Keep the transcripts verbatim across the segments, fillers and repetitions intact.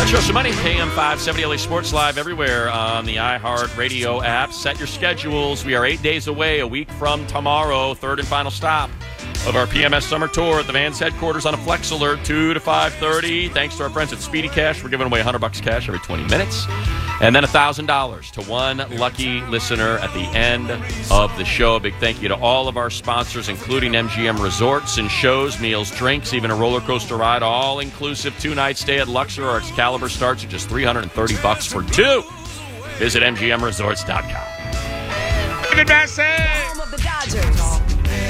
Show some money, A M five seventy L A Sports Live everywhere on the iHeart Radio app. Set your schedules. We are eight days away, a week from tomorrow, third and final stop of our P M S Summer Tour at the Vans headquarters on a Flex Alert, two to five thirty. Thanks to our friends at Speedy Cash. We're giving away one hundred bucks cash every twenty minutes. And then one thousand dollars to one lucky listener at the end of the show. A big thank you to all of our sponsors, including M G M Resorts and Shows, meals, drinks, even a roller coaster ride, all inclusive two-night stay at Luxor or Excalibur starts at just three hundred thirty bucks for two. Visit M G M resorts dot com. David Vassegh! Home of the Dodgers.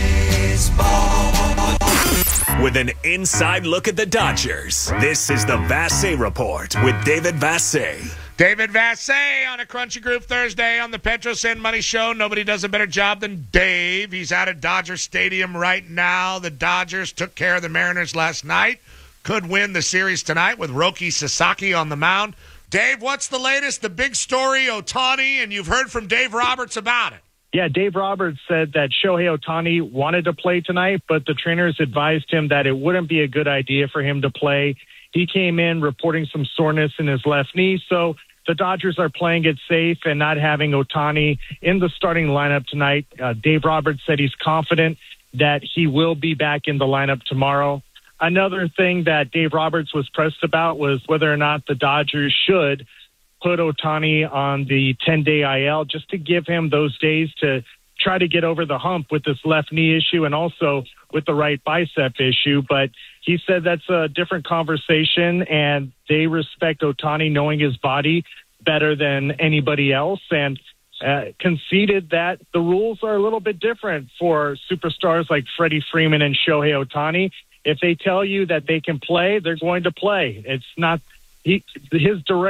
With an inside look at the Dodgers, this is the Vassegh Report with David Vassegh. David Vassegh on a Crunchy Group Thursday on the Petro Send Money Show. Nobody does a better job than Dave. He's out at Dodger Stadium right now. The Dodgers took care of the Mariners last night. Could win the series tonight with Roki Sasaki on the mound. Dave, what's the latest? The big story, Ohtani, and you've heard from Dave Roberts about it. Yeah, Dave Roberts said that Shohei Ohtani wanted to play tonight, but the trainers advised him that it wouldn't be a good idea for him to play. He came in reporting some soreness in his left knee, so the Dodgers are playing it safe and not having Ohtani in the starting lineup tonight. Uh, Dave Roberts said he's confident that he will be back in the lineup tomorrow. Another thing that Dave Roberts was pressed about was whether or not the Dodgers should put Ohtani on the ten-day I L just to give him those days to try to get over the hump with this left knee issue and also with the right bicep issue. But he said that's a different conversation, and they respect Ohtani knowing his body better than anybody else, and uh, conceded that the rules are a little bit different for superstars like Freddie Freeman and Shohei Ohtani. If they tell you that they can play, they're going to play. It's not he, his direct